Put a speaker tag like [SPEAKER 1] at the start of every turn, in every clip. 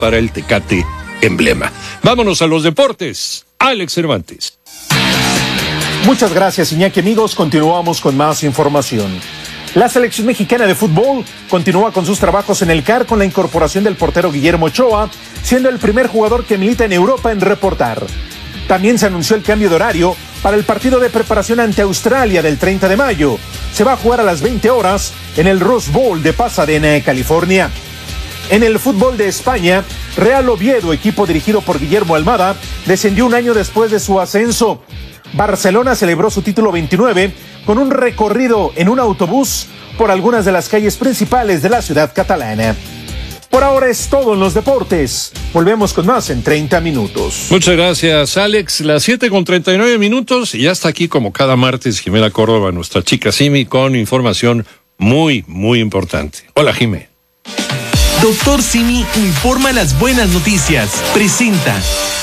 [SPEAKER 1] para el Tecate Emblema. Vámonos a los deportes. Alex Cervantes.
[SPEAKER 2] Muchas gracias, Iñaki. Amigos, continuamos con más información. La selección mexicana de fútbol continúa con sus trabajos en el CAR con la incorporación del portero Guillermo Ochoa, siendo el primer jugador que milita en Europa en reportar. También se anunció el cambio de horario para el partido de preparación ante Australia del 30 de mayo. Se va a jugar a las 20 horas en el Rose Bowl de Pasadena, California. En el fútbol de España, Real Oviedo, equipo dirigido por Guillermo Almada, descendió un año después de su ascenso. Barcelona celebró su título 29 con un recorrido en un autobús por algunas de las calles principales de la ciudad catalana. Por ahora es todo en los deportes. Volvemos con más en 30 minutos.
[SPEAKER 1] Muchas gracias, Alex. Las 7:39 y ya está aquí como cada martes Jimena Córdoba, nuestra chica Simi, con información muy, muy importante. Hola, Jimé.
[SPEAKER 3] Doctor Simi informa las buenas noticias. Presenta.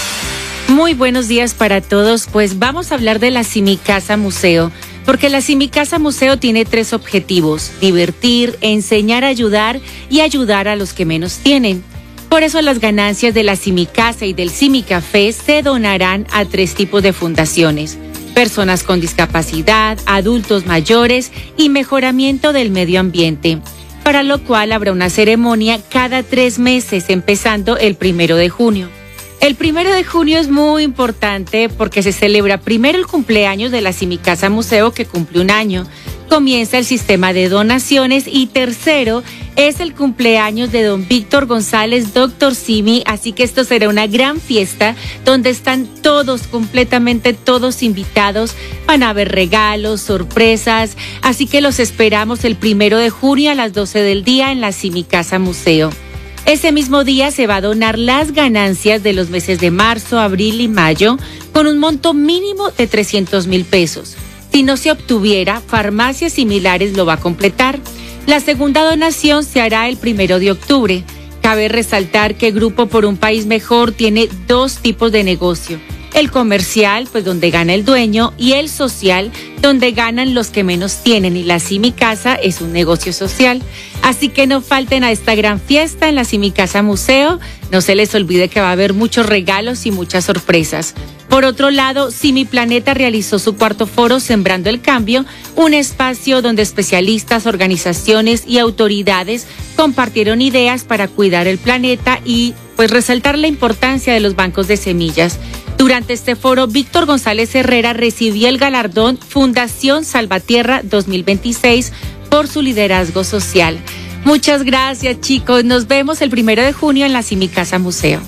[SPEAKER 4] Muy buenos días para todos. Pues vamos a hablar de la Simi Casa Museo, porque la Simi Casa Museo tiene 3 objetivos: divertir, enseñar a ayudar y ayudar a los que menos tienen. Por eso las ganancias de la Simi Casa y del Simi Café se donarán a 3 tipos de fundaciones: personas con discapacidad, adultos mayores y mejoramiento del medio ambiente, para lo cual habrá una ceremonia cada 3 meses, empezando el 1 de junio. El 1 de junio es muy importante porque se celebra primero el cumpleaños de la Simi Casa Museo, que cumple 1 año. Comienza el sistema de donaciones y tercero es el cumpleaños de don Víctor González, Doctor Simi, así que esto será una gran fiesta donde están todos, completamente todos invitados. Van a haber regalos, sorpresas, así que los esperamos el 1 de junio a las 12 del día en la Simi Casa Museo. Ese mismo día se va a donar las ganancias de los meses de marzo, abril y mayo con un monto mínimo de 300,000 pesos. Si no se obtuviera, Farmacias Similares lo va a completar. La segunda donación se hará el 1 de octubre. Cabe resaltar que Grupo por un País Mejor tiene 2 tipos de negocio: el comercial, pues donde gana el dueño, y el social, donde ganan los que menos tienen, y la Simi Casa es un negocio social. Así que no falten a esta gran fiesta en la Simi Casa Museo. No se les olvide que va a haber muchos regalos y muchas sorpresas. Por otro lado, Simi Planeta realizó su 4º foro Sembrando el Cambio, un espacio donde especialistas, organizaciones y autoridades compartieron ideas para cuidar el planeta y pues resaltar la importancia de los bancos de semillas. Durante este foro, Víctor González Herrera recibió el galardón Fundación Salvatierra 2026 por su liderazgo social. Muchas gracias, chicos. Nos vemos el 1 de junio en la Simi Casa Museo.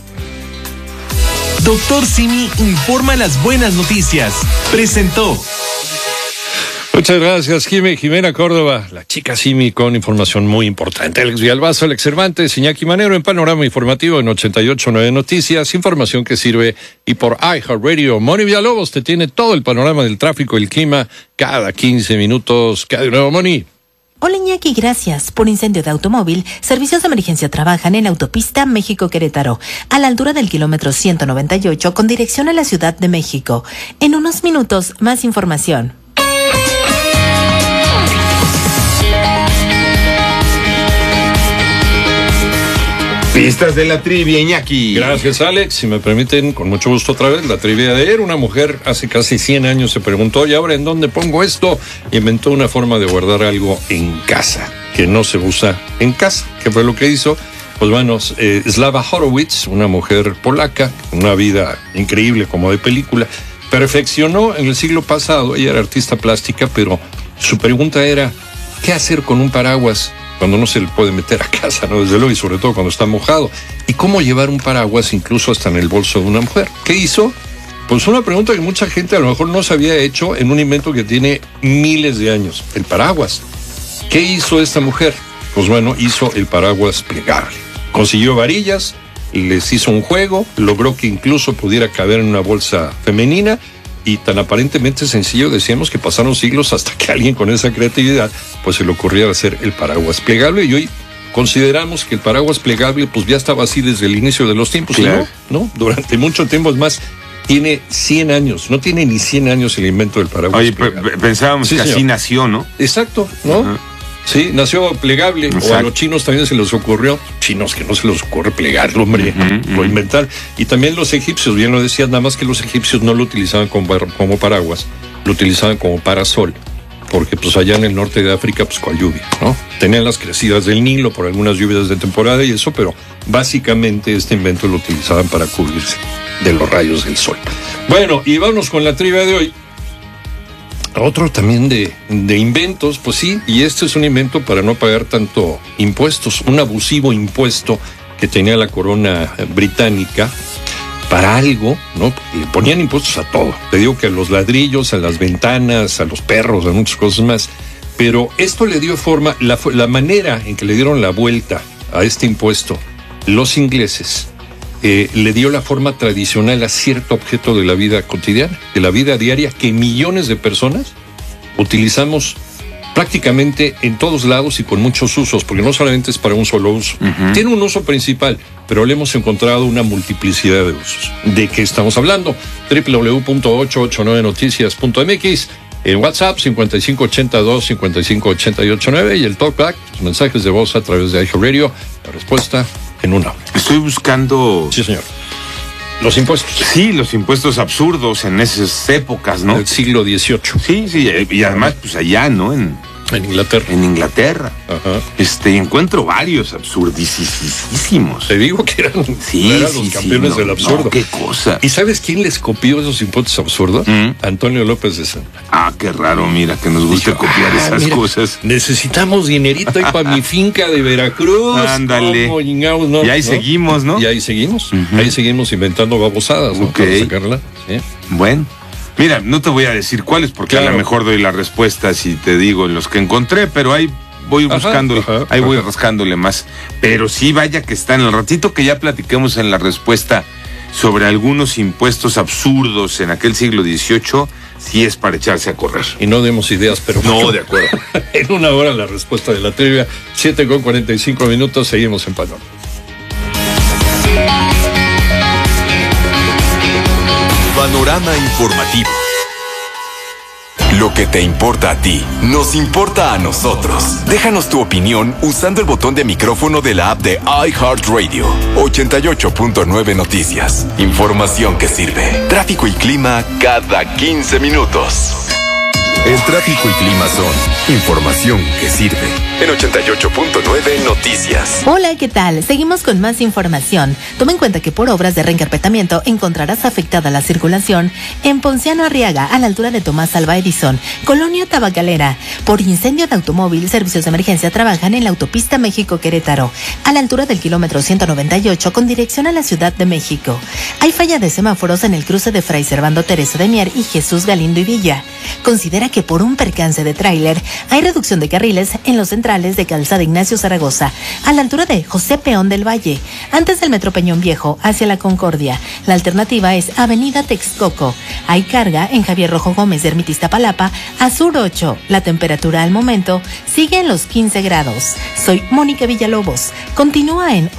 [SPEAKER 3] Doctor Simi informa las buenas noticias. Presentó.
[SPEAKER 1] Muchas gracias, Jimena Córdoba, la chica Simi, con información muy importante. Alex Villalbazo, Alex Cervantes, Iñaki Manero en Panorama Informativo en 88.9 Noticias, información que sirve, y por iHeartRadio. Moni Villalobos te tiene todo el panorama del tráfico y el clima cada 15 minutos. ¿Qué hay de nuevo, Moni?
[SPEAKER 5] Hola, Iñaki, gracias. Por incendio de automóvil, servicios de emergencia trabajan en autopista México-Querétaro, a la altura del kilómetro 198 con dirección a la Ciudad de México. En unos minutos, más información.
[SPEAKER 6] Pistas de la trivia, Iñaki.
[SPEAKER 1] Gracias, Alex. Si me permiten, con mucho gusto otra vez, la trivia de ayer. Una mujer hace casi 100 años se preguntó: ¿y ahora en dónde pongo esto? Y inventó una forma de guardar algo en casa, que no se usa en casa. ¿Qué fue lo que hizo? Pues bueno, Slava Horowitz, una mujer polaca, una vida increíble como de película, perfeccionó en el siglo pasado. Ella era artista plástica, pero su pregunta era: ¿qué hacer con un paraguas cuando no se le puede meter a casa, ¿no? Desde luego, y sobre todo cuando está mojado. ¿Y cómo llevar un paraguas incluso hasta en el bolso de una mujer? ¿Qué hizo? Pues una pregunta que mucha gente a lo mejor no se había hecho en un invento que tiene miles de años: el paraguas. ¿Qué hizo esta mujer? Pues bueno, hizo el paraguas plegable. Consiguió varillas, les hizo un juego, logró que incluso pudiera caber en una bolsa femenina, y tan aparentemente sencillo, decíamos, que pasaron siglos hasta que alguien con esa creatividad pues se le ocurriera hacer el paraguas plegable. Y hoy consideramos que el paraguas plegable pues ya estaba así desde el inicio de los tiempos. Claro. ¿No? Durante mucho tiempo. Es más, tiene 100 años, no tiene ni 100 años el invento del paraguas.
[SPEAKER 6] Oye,
[SPEAKER 1] plegable.
[SPEAKER 6] pensábamos que señor, así nació, ¿no?
[SPEAKER 1] Exacto, ¿no? Sí, nació plegable.
[SPEAKER 6] Exacto.
[SPEAKER 1] O a los chinos también se les ocurrió. Chinos que no se les ocurre plegarlo, hombre, lo inventar. Y también los egipcios, bien lo decías, nada más que los egipcios no lo utilizaban como paraguas, lo utilizaban como parasol. Porque pues allá en el norte de África, pues con lluvia, ¿no? Tenían las crecidas del Nilo por algunas lluvias de temporada y eso, pero básicamente este invento lo utilizaban para cubrirse de los rayos del sol. Bueno, y vámonos con la trivia de hoy. Otro también de inventos, pues sí, y este es un invento para no pagar tanto impuestos, un abusivo impuesto que tenía la corona británica para algo, ¿no? Le ponían impuestos a todo. Te digo que a los ladrillos, a las ventanas, a los perros, a muchas cosas más. Pero esto le dio forma, la manera en que le dieron la vuelta a este impuesto, los ingleses, le dio la forma tradicional a cierto objeto de la vida cotidiana, de la vida diaria, que millones de personas utilizamos prácticamente en todos lados y con muchos usos, porque no solamente es para un solo uso. Tiene un uso principal, pero le hemos encontrado una multiplicidad de usos. ¿De qué estamos hablando? www.889noticias.mx, en WhatsApp 5582-558889 y el TalkBack, los mensajes de voz a través de iHeartRadio. La respuesta en una hora.
[SPEAKER 6] Estoy buscando...
[SPEAKER 1] Sí, señor. Los impuestos.
[SPEAKER 6] Sí, los impuestos absurdos en esas épocas, ¿no?
[SPEAKER 1] Del siglo XVIII.
[SPEAKER 6] Sí, y además, pues allá, ¿no? En
[SPEAKER 1] Inglaterra.
[SPEAKER 6] En Inglaterra.
[SPEAKER 1] Ajá.
[SPEAKER 6] Encuentro varios absurdísimos.
[SPEAKER 1] Te digo que eran los campeones del absurdo.
[SPEAKER 6] No, qué cosa.
[SPEAKER 1] ¿Y sabes quién les copió esos impuestos absurdos? Antonio López de Santa.
[SPEAKER 6] Ah, qué raro, mira, que nos guste copiar esas cosas.
[SPEAKER 1] Necesitamos dinerito ahí para mi finca de Veracruz.
[SPEAKER 6] Ándale.
[SPEAKER 1] No,
[SPEAKER 6] y ahí seguimos, ¿no?
[SPEAKER 1] Y ahí seguimos. Ahí seguimos inventando babosadas, ¿no?
[SPEAKER 6] Okay.
[SPEAKER 1] Para sacarla. ¿Sí?
[SPEAKER 6] Bueno. Mira, no te voy a decir cuáles porque a lo mejor doy la respuesta si te digo en los que encontré, pero ahí voy buscándole, voy rascándole más. Pero sí, vaya que está en el ratito que ya platiquemos en la respuesta sobre algunos impuestos absurdos en aquel siglo XVIII, sí es para echarse a correr.
[SPEAKER 1] Y no demos ideas, pero...
[SPEAKER 6] No, de acuerdo.
[SPEAKER 1] En una hora la respuesta de la trivia, 7:45, seguimos en Panorama.
[SPEAKER 7] Panorama informativo. Lo que te importa a ti, nos importa a nosotros. Déjanos tu opinión usando el botón de micrófono de la app de iHeartRadio. 88.9 Noticias. Información que sirve. Tráfico y clima cada 15 minutos. El tráfico y clima son información que sirve. En 88.9 Noticias.
[SPEAKER 5] Hola, ¿qué tal? Seguimos con más información. Toma en cuenta que por obras de reencarpetamiento encontrarás afectada la circulación en Ponciano Arriaga, a la altura de Tomás Alva Edison, Colonia Tabacalera. Por incendio de automóvil, servicios de emergencia trabajan en la autopista México-Querétaro, a la altura del kilómetro 198 con dirección a la Ciudad de México. Hay falla de semáforos en el cruce de Fray Servando Teresa de Mier y Jesús Galindo y Villa. Considera que por un percance de tráiler hay reducción de carriles en los centrales de Calzada Ignacio Zaragoza, a la altura de José Peón del Valle, antes del Metro Peñón Viejo, hacia la Concordia. La alternativa es Avenida Texcoco. Hay carga en Javier Rojo Gómez de Ermita Iztapalapa a Sur 8. La temperatura al momento sigue en los 15 grados. Soy Mónica Villalobos. Continúa en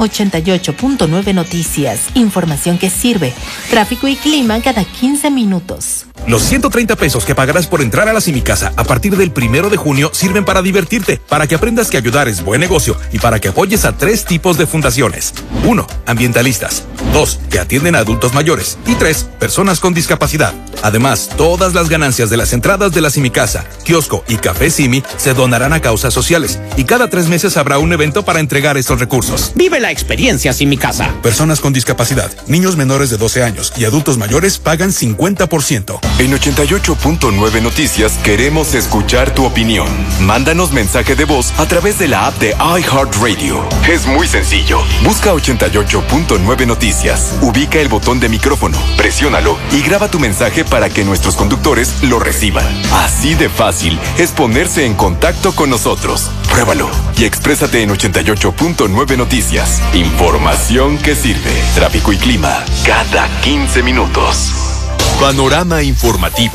[SPEAKER 5] 88.9 Noticias. Información que sirve. Tráfico y clima cada 15 minutos.
[SPEAKER 3] Los 130 pesos que pagarás por entrar a la Simicasa a partir del 1 de junio sirven para divertirte, para que aprendas que ayudar es buen negocio y para que apoyes a 3 tipos de fundaciones. 1. Ambientalistas. 2. Que atienden a adultos mayores. Y 3. Personas con discapacidad. Además, todas las ganancias de las entradas de la Simicasa, kiosco y café Simi se donarán a causas sociales y cada 3 meses habrá un evento para entregar estos recursos.
[SPEAKER 8] Vive la experiencia Simicasa.
[SPEAKER 3] Personas con discapacidad, niños menores de 12 años y adultos mayores pagan 50%.
[SPEAKER 7] En 88.9 Noticias queremos escuchar tu opinión. Mándanos mensaje de voz a través de la app de iHeartRadio. Es muy sencillo. Busca 88.9 Noticias. Ubica el botón de micrófono, presiónalo y graba tu mensaje para que nuestros conductores lo reciban. Así de fácil es ponerse en contacto con nosotros. Pruébalo y exprésate en 88.9 Noticias. Información que sirve. Tráfico y clima cada 15 minutos. Panorama informativo.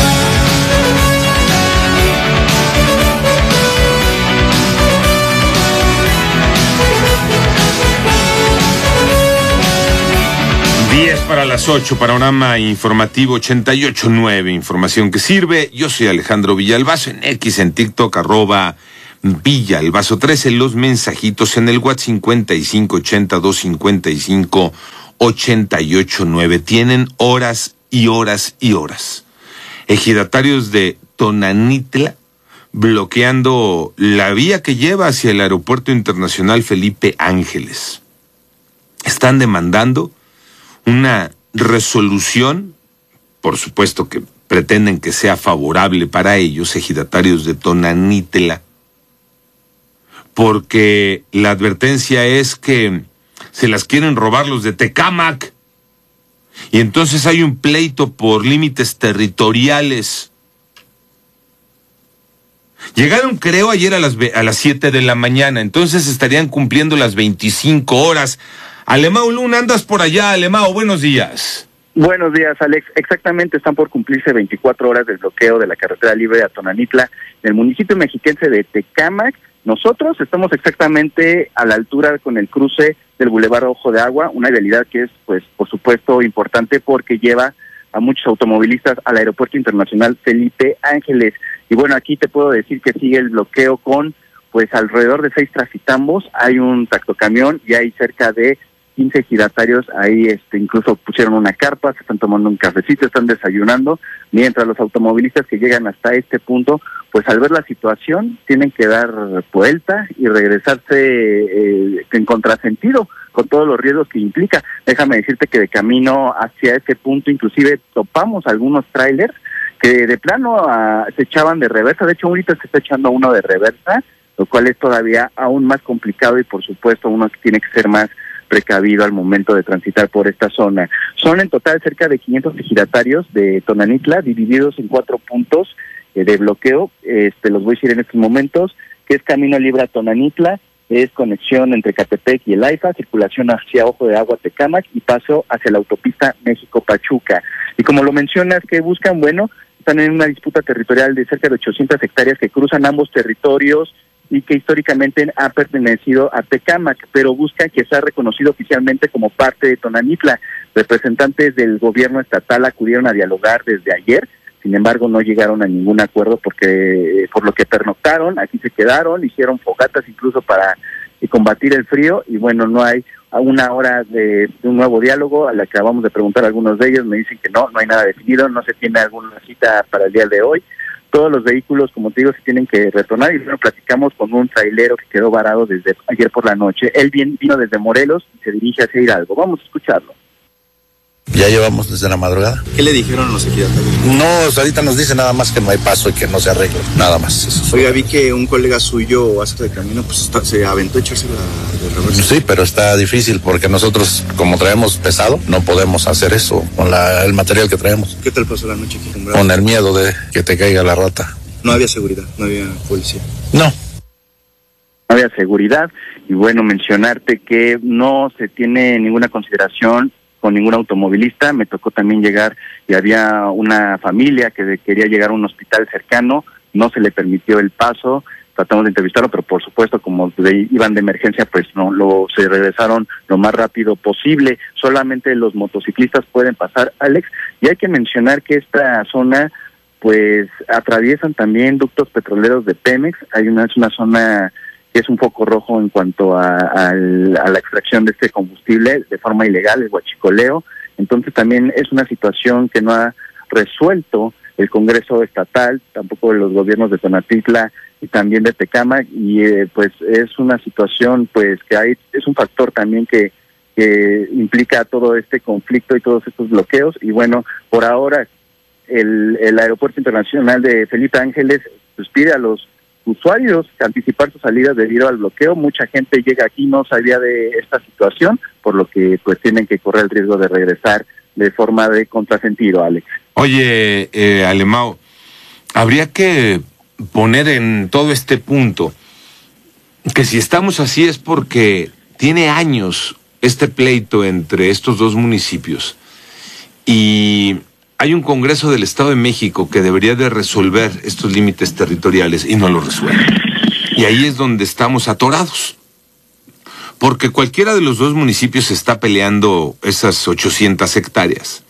[SPEAKER 6] Para las 8, panorama informativo 88.9, información que sirve. Yo soy Alejandro Villalbazo, en X, en TikTok, Villa, el Vaso 13, los mensajitos en el WhatsApp 5580-255-88-9. Tienen horas y horas y horas. Ejidatarios de Tonanitla bloqueando la vía que lleva hacia el Aeropuerto Internacional Felipe Ángeles. Están demandando una resolución, por supuesto que pretenden que sea favorable para ellos, ejidatarios de Tonanitla, porque la advertencia es que se las quieren robar los de Tecámac, y entonces hay un pleito por límites territoriales. Llegaron, creo, ayer a las 7 de la mañana, entonces estarían cumpliendo las 25 horas. Alemão Luna, andas por allá. Alemão, buenos días.
[SPEAKER 9] Buenos días, Alex. Exactamente, están por cumplirse 24 horas del bloqueo de la carretera libre a Tonanitla, en el municipio mexiquense de Tecámac. Nosotros estamos exactamente a la altura con el cruce del Boulevard Ojo de Agua, una vialidad que es, pues, por supuesto, importante porque lleva a muchos automovilistas al Aeropuerto Internacional Felipe Ángeles. Y bueno, aquí te puedo decir que sigue el bloqueo con, pues, alrededor de 6 trafitambos, hay un tractocamión y hay cerca de 15 ejidatarios, ahí incluso pusieron una carpa, se están tomando un cafecito, están desayunando, mientras los automovilistas que llegan hasta este punto, pues al ver la situación, tienen que dar vuelta y regresarse en contrasentido, con todos los riesgos que implica. Déjame decirte que de camino hacia ese punto, inclusive topamos algunos trailers que de plano se echaban de reversa. De hecho, ahorita se está echando uno de reversa, lo cual es todavía aún más complicado y por supuesto uno tiene que ser más precavido al momento de transitar por esta zona. Son en total cerca de 500 ejidatarios de Tonanitla, divididos en 4 puntos de bloqueo. Los voy a decir en estos momentos, que es camino libre a Tonanitla, es conexión entre Catepec y el AIFA, circulación hacia Ojo de Agua, Tecámac, y paso hacia la autopista México-Pachuca. Y como lo mencionas, que buscan? Bueno, están en una disputa territorial de cerca de 800 hectáreas que cruzan ambos territorios y que históricamente ha pertenecido a Tecámac, pero buscan que sea reconocido oficialmente como parte de Tonanitla. Representantes del gobierno estatal acudieron a dialogar desde ayer, sin embargo no llegaron a ningún acuerdo porque por lo que pernoctaron, aquí se quedaron, hicieron fogatas incluso para combatir el frío, y bueno, no hay una hora de un nuevo diálogo. A la que acabamos de preguntar a algunos de ellos, me dicen que no hay nada definido, no se tiene alguna cita para el día de hoy. Todos los vehículos, como te digo, se tienen que retornar, y bueno, platicamos con un trailero que quedó varado desde ayer por la noche. Él vino desde Morelos y se dirige hacia Hidalgo. Vamos a escucharlo.
[SPEAKER 10] Ya llevamos desde la madrugada.
[SPEAKER 11] ¿Qué le dijeron los ejidatarios?
[SPEAKER 10] No, ahorita nos dice nada más que no hay paso y que no se arregla, nada más. Eso.
[SPEAKER 11] Oiga, vi que un colega suyo hace de camino, pues se aventó a echarse de reversa.
[SPEAKER 10] Sí, pero está difícil porque nosotros, como traemos pesado, no podemos hacer eso con el material que traemos.
[SPEAKER 11] ¿Qué tal pasó la noche aquí?
[SPEAKER 10] Con el miedo de que te caiga la rata.
[SPEAKER 11] No había seguridad, no había policía.
[SPEAKER 10] No.
[SPEAKER 9] No había seguridad, y bueno, mencionarte que no se tiene ninguna consideración con ningún automovilista. Me tocó también llegar y había una familia que quería llegar a un hospital cercano, no se le permitió el paso, tratamos de entrevistarlo, pero por supuesto como iban de emergencia, pues se regresaron lo más rápido posible. Solamente los motociclistas pueden pasar, Alex, y hay que mencionar que esta zona pues atraviesan también ductos petroleros de Pemex. Es una zona que es un foco rojo en cuanto a la extracción de este combustible de forma ilegal, el huachicoleo. Entonces también es una situación que no ha resuelto el Congreso estatal, tampoco los gobiernos de Tonanitla y también de Tecámac, y pues es una situación pues que es un factor también que implica todo este conflicto y todos estos bloqueos. Y bueno, por ahora el Aeropuerto Internacional de Felipe Ángeles pues pide a los usuarios anticipar sus salidas debido al bloqueo. Mucha gente llega aquí, no sabía de esta situación, por lo que pues tienen que correr el riesgo de regresar de forma de contrasentido, Alex.
[SPEAKER 6] Oye, Alemão, habría que poner en todo este punto que si estamos así es porque tiene años este pleito entre estos dos municipios, y hay un Congreso del Estado de México que debería de resolver estos límites territoriales y no lo resuelve. Y ahí es donde estamos atorados. Porque cualquiera de los dos municipios está peleando esas 800 hectáreas.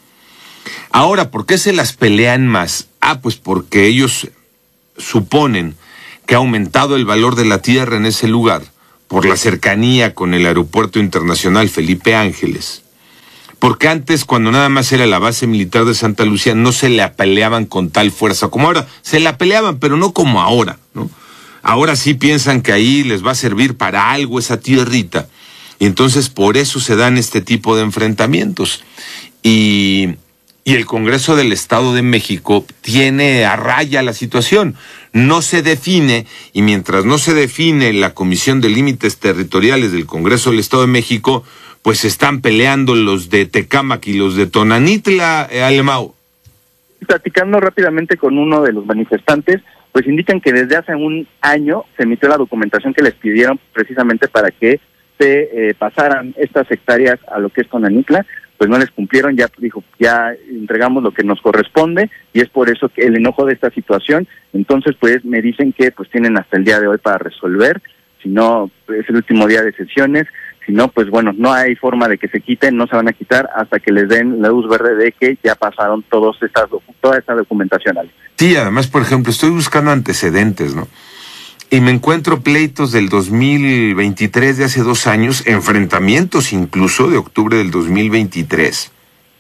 [SPEAKER 6] Ahora, ¿por qué se las pelean más? Pues porque ellos suponen que ha aumentado el valor de la tierra en ese lugar por la cercanía con el Aeropuerto Internacional Felipe Ángeles. Porque antes, cuando nada más era la base militar de Santa Lucía, no se la peleaban con tal fuerza como ahora. Se la peleaban, pero no como ahora, ¿no? Ahora sí piensan que ahí les va a servir para algo esa tierrita. Y entonces por eso se dan este tipo de enfrentamientos. Y el Congreso del Estado de México tiene a raya la situación. No se define, y mientras no se define la Comisión de Límites Territoriales del Congreso del Estado de México, pues están peleando los de Tecámac y los de Tonanitla, Alemão.
[SPEAKER 9] Platicando rápidamente con uno de los manifestantes, pues indican que desde hace un año se emitió la documentación que les pidieron precisamente para que se pasaran estas hectáreas a lo que es Tonanitla. Pues no les cumplieron, ya entregamos lo que nos corresponde, y es por eso que el enojo de esta situación. Entonces pues me dicen que pues tienen hasta el día de hoy para resolver, si no es el último día de sesiones, si no pues bueno, no hay forma de que se quiten, no se van a quitar hasta que les den la luz verde de que ya pasaron toda esta documentación.
[SPEAKER 6] Sí, además, por ejemplo, estoy buscando antecedentes, ¿no? Y me encuentro pleitos del 2023 de hace 2 años, enfrentamientos incluso de octubre del 2023,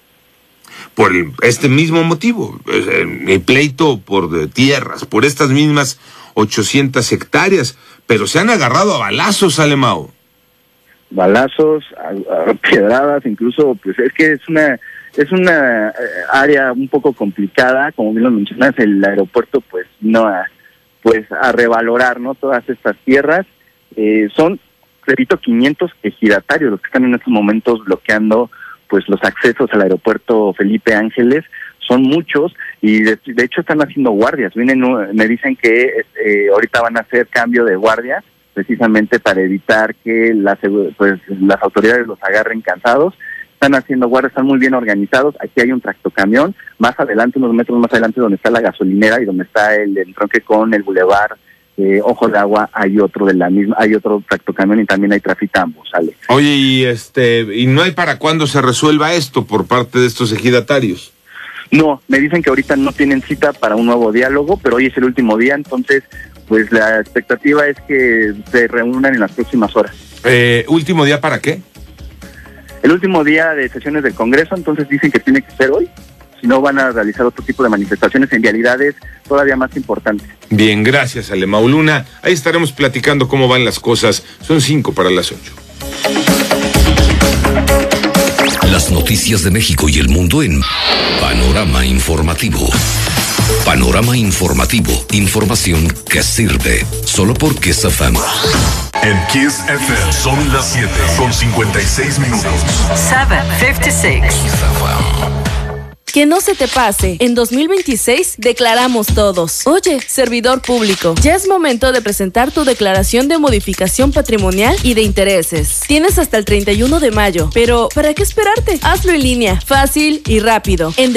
[SPEAKER 6] por este mismo motivo, el pleito por tierras, por estas mismas 800 hectáreas, pero se han agarrado a balazos, Alemão.
[SPEAKER 9] Balazos, a piedradas, incluso, pues es que es una área un poco complicada, como bien lo mencionas, el aeropuerto pues no a revalorar, ¿no? Todas estas tierras. Son, repito, 500 ejidatarios los que están en estos momentos bloqueando pues los accesos al aeropuerto Felipe Ángeles. Son muchos, y de hecho están haciendo guardias. Me dicen que ahorita van a hacer cambio de guardia precisamente para evitar que las autoridades los agarren cansados. Están haciendo guardias, están muy bien organizados. Aquí hay un tractocamión, más adelante, unos metros más adelante, donde está la gasolinera y donde está el entronque con el bulevar Ojo de Agua, hay otro tractocamión, y también hay traficambos, ¿sale?
[SPEAKER 6] Oye, ¿y no hay para cuándo se resuelva esto por parte de estos ejidatarios?
[SPEAKER 9] No, me dicen que ahorita no tienen cita para un nuevo diálogo, pero hoy es el último día, entonces pues la expectativa es que se reúnan en las próximas horas.
[SPEAKER 6] ¿Último día para qué?
[SPEAKER 9] El último día de sesiones del Congreso, entonces dicen que tiene que ser hoy, si no van a realizar otro tipo de manifestaciones en vialidades todavía más importantes.
[SPEAKER 6] Bien, gracias, Alemão Luna. Ahí estaremos platicando cómo van las cosas. Son 5 para las 8.
[SPEAKER 12] Las noticias de México y el mundo en Panorama Informativo. Panorama Informativo. Información que sirve. Solo por Kiss FM.
[SPEAKER 13] En Kiss FM son las 7:56 minutos.
[SPEAKER 14] 7:56. Que no se te pase, en 2026 declaramos todos. Oye, servidor público, ya es momento de presentar tu declaración de modificación patrimonial y de intereses. Tienes hasta el 31 de mayo, pero ¿para qué esperarte? Hazlo en línea, fácil y rápido, en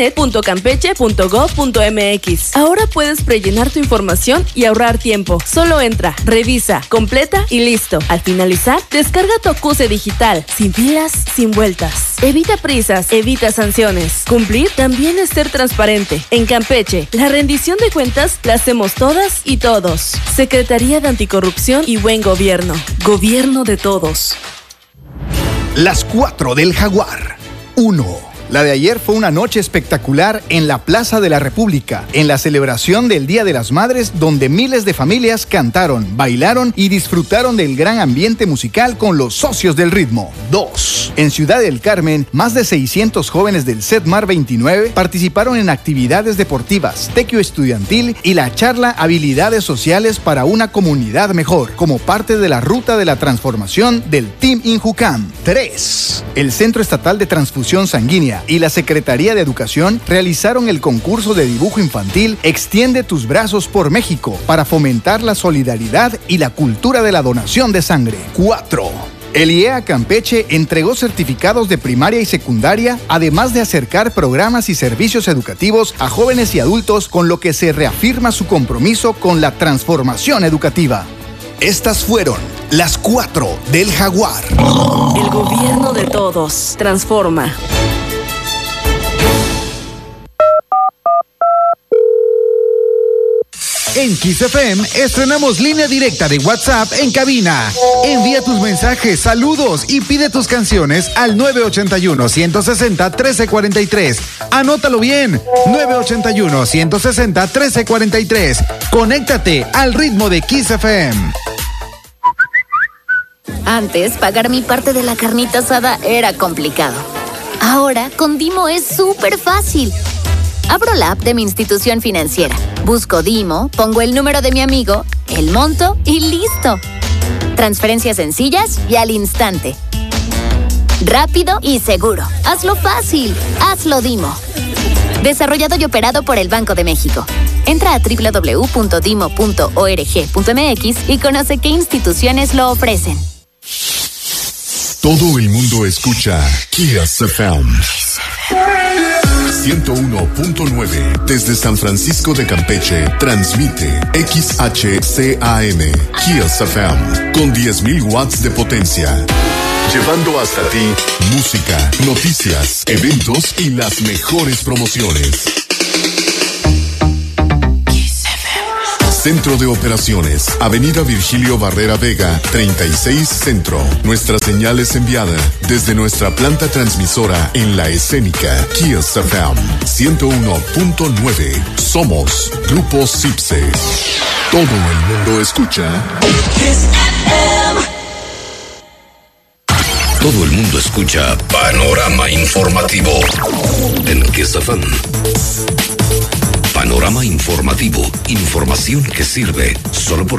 [SPEAKER 14] declaranet.campeche.gov.mx. Ahora puedes prellenar tu información y ahorrar tiempo. Solo entra, revisa, completa y listo. Al finalizar, descarga tu acuse digital, sin filas, sin vueltas. Evita prisas, evita sanciones. Cumplir también es ser transparente. En Campeche, la rendición de cuentas la hacemos todas y todos. Secretaría de Anticorrupción y Buen Gobierno. Gobierno de todos.
[SPEAKER 15] Las 4 del Jaguar. 1. La de ayer fue una noche espectacular en la Plaza de la República, en la celebración del Día de las Madres, donde miles de familias cantaron, bailaron y disfrutaron del gran ambiente musical con los socios del ritmo. 2. En Ciudad del Carmen, más de 600 jóvenes del CEDMAR 29 participaron en actividades deportivas, tequio estudiantil y la charla Habilidades Sociales para una Comunidad Mejor, como parte de la ruta de la transformación del Team Injucam. 3. El Centro Estatal de Transfusión Sanguínea y la Secretaría de Educación realizaron el concurso de dibujo infantil Extiende tus brazos por México para fomentar la solidaridad y la cultura de la donación de sangre. 4. El IEA Campeche entregó certificados de primaria y secundaria, además de acercar programas y servicios educativos a jóvenes y adultos, con lo que se reafirma su compromiso con la transformación educativa. Estas fueron las 4 del Jaguar.
[SPEAKER 14] El gobierno de todos. Transforma.
[SPEAKER 16] En Kiss FM estrenamos línea directa de WhatsApp en cabina. Envía tus mensajes, saludos y pide tus canciones al 981-160-1343. Anótalo bien, 981-160-1343. Conéctate al ritmo de Kiss FM.
[SPEAKER 17] Antes, pagar mi parte de la carnita asada era complicado. Ahora, con Dimo es súper fácil. Abro la app de mi institución financiera, busco Dimo, pongo el número de mi amigo, el monto y listo. Transferencias sencillas y al instante. Rápido y seguro. Hazlo fácil. Hazlo Dimo. Desarrollado y operado por el Banco de México. Entra a www.dimo.org.mx y conoce qué instituciones lo ofrecen.
[SPEAKER 13] Todo el mundo escucha Kiss FM 101.9 desde San Francisco de Campeche. Transmite XHCAM Kiss FM con 10.000 watts de potencia. Llevando hasta ti música, noticias, eventos y las mejores promociones. Centro de Operaciones, Avenida Virgilio Barrera Vega, 36 Centro. Nuestra señal es enviada desde nuestra planta transmisora en La Escénica, Kiss FM 101.9. Somos Grupo Cipse. Todo el mundo escucha Kiss FM.
[SPEAKER 12] Todo el mundo escucha Panorama Informativo en Kiss FM. Panorama Informativo, información que sirve solo por